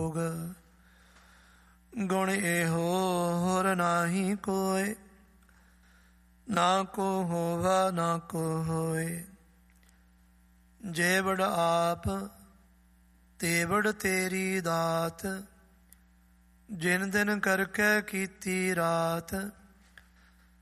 ਭੋਗ। ਗੁਣ ਇਹੋ ਹੋਰ ਨਾਹੀ ਕੋਇ, ਨਾ ਕੋ ਹੋਵਾ ਨਾ ਕੋ ਹੋਏ। ਜੇ ਵਡ ਆਪ ਤੇ ਵਡ ਤੇਰੀ ਦਾਤ, ਜਿਨ ਦਿਨ ਕਰਕੇ ਕੀਤੀ ਰਾਤ।